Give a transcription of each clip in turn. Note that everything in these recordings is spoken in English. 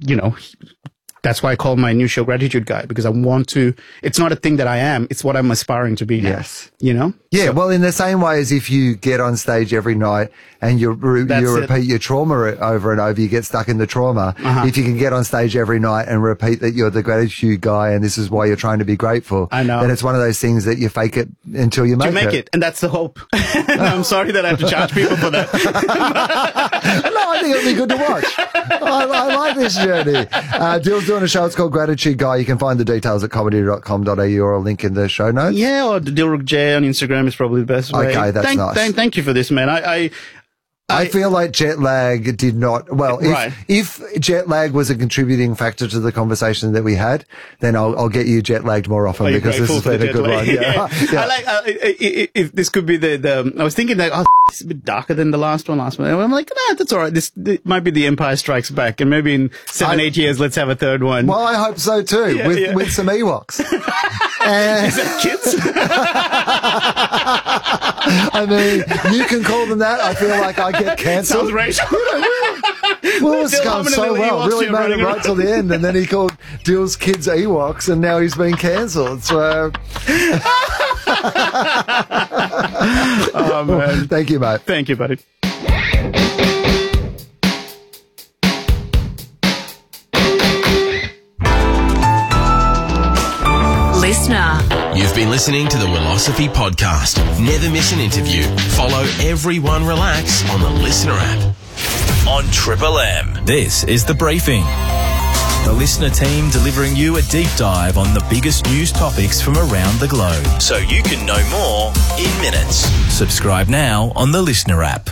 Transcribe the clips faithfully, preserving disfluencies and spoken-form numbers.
you know, that's why I call my new show Gratitude Guy, because I want to, it's not a thing that I am, it's what I'm aspiring to be now. Yes. You know? Yeah, so, well, in the same way as if you get on stage every night and you, re- you repeat it. your trauma over and over, you get stuck in the trauma. Uh-huh. If you can get on stage every night and repeat that you're the gratitude guy and this is why you're trying to be grateful, I know. then it's one of those things that you fake it until you make, you make it. it. And that's the hope. I'm sorry that I have to charge people for that. No, I think it'll be good to watch. I, I like this journey. Uh, Dill's doing a show. It's called Gratitude Guy. You can find the details at comedy dot com dot a u or a link in the show notes. Yeah, or Dilruk J on Instagram is probably the best way. Okay, that's thank, nice. Thank, thank you for this, man. I, I I, I feel like jet lag did not, well, if, right. if jet lag was a contributing factor to the conversation that we had, then I'll, I'll get you jet lagged more often because this has been a good one. Yeah. yeah. yeah. I like, uh, if, if this could be the, the, I was thinking that, oh, it's a bit darker than the last one last one. And I'm like, nah, that's all right. This, this might be The Empire Strikes Back. And maybe in seven, I, eight years, let's have a third one. Well, I hope so too, yeah, with, yeah. with some Ewoks. And is that kids? I mean, you can call them that. I feel like I get cancelled. Sounds racial. Willis comes so well, really made it right till the end, and then he called Dill's kids Ewoks, and now he's been cancelled. So, oh man, thank you, mate. Thank you, buddy. Listener. You've been listening to the Willosophy Podcast. Never miss an interview. Follow Everyone Relax on the Listener app. On Triple M. This is The Briefing. The Listener team delivering you a deep dive on the biggest news topics from around the globe. So you can know more in minutes. Subscribe now on the Listener app.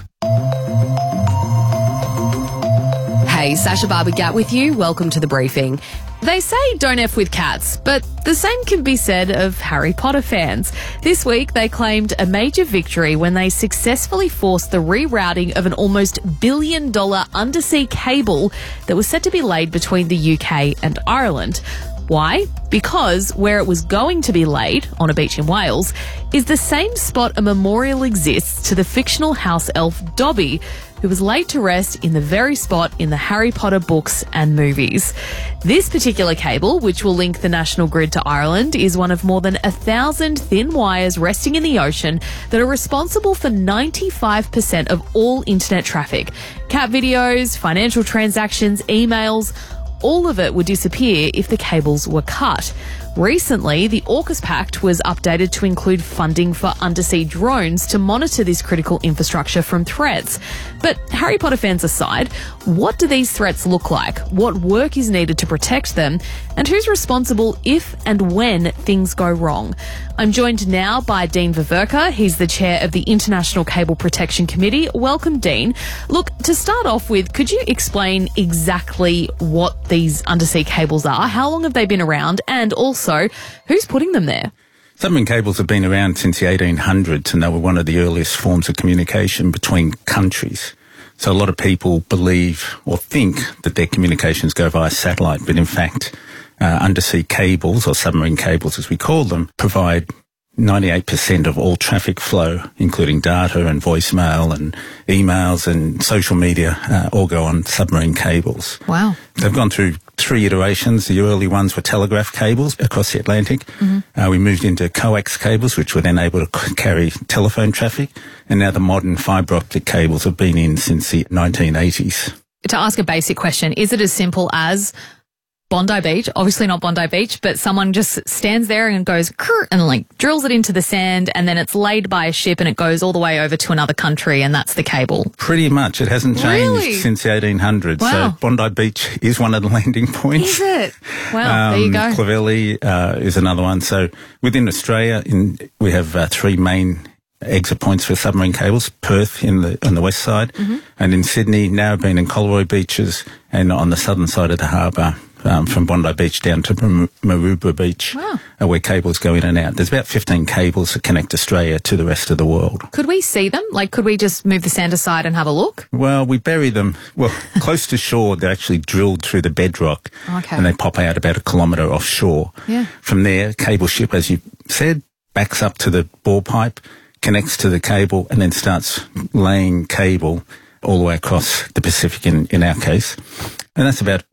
Hey, Sasha Barbagat with you. Welcome to The Briefing. They say don't F with cats, but the same can be said of Harry Potter fans. This week, they claimed a major victory when they successfully forced the rerouting of an almost billion dollar undersea cable that was set to be laid between the U K and Ireland. Why? Because where it was going to be laid, on a beach in Wales, is the same spot a memorial exists to the fictional house elf Dobby, who was laid to rest in the very spot in the Harry Potter books and movies. This particular cable, which will link the national grid to Ireland, is one of more than a thousand thin wires resting in the ocean that are responsible for ninety-five percent of all internet traffic. Cat videos, financial transactions, emails, all of it would disappear if the cables were cut. Recently, the AUKUS Pact was updated to include funding for undersea drones to monitor this critical infrastructure from threats. But Harry Potter fans aside, what do these threats look like? What work is needed to protect them? And who's responsible if and when things go wrong? I'm joined now by Dean Veverka. He's the chair of the International Cable Protection Committee. Welcome, Dean. Look, to start off with, could you explain exactly what these undersea cables are? How long have they been around? And also, So, who's putting them there? Submarine cables have been around since the eighteen hundreds, and they were one of the earliest forms of communication between countries. So a lot of people believe or think that their communications go via satellite, but in fact, uh, undersea cables, or submarine cables as we call them, provide ninety-eight percent of all traffic flow, including data and voicemail and emails and social media, uh, all go on submarine cables. Wow. They've gone through three iterations. The early ones were telegraph cables across the Atlantic. Mm-hmm. Uh, we moved into coax cables, which were then able to c- carry telephone traffic. And now the modern fibre optic cables have been in since the nineteen eighties. To ask a basic question, is it as simple as Bondi Beach, obviously not Bondi Beach, but someone just stands there and goes Krr, and like drills it into the sand, and then it's laid by a ship and it goes all the way over to another country, and that's the cable? Pretty much. It hasn't changed really? since the eighteen hundreds. Wow. So Bondi Beach is one of the landing points. Is it? Wow, um, there you go. Clovelly uh, is another one. So within Australia, in, we have uh, three main exit points for submarine cables: Perth in the on the west side, mm-hmm. and in Sydney, Narrabeen and Coleroy beaches, and on the southern side of the harbour, um, from Bondi Beach down to Mar- Maroubra Beach, wow. uh, where cables go in and out. There's about fifteen cables that connect Australia to the rest of the world. Could we see them? Like, could we just move the sand aside and have a look? Well, we bury them, well, close to shore. They're actually drilled through the bedrock, okay. and they pop out about a kilometre offshore. Yeah. From there, cable ship, as you said, backs up to the bore pipe, connects to the cable, and then starts laying cable all the way across the Pacific in, in our case. And that's about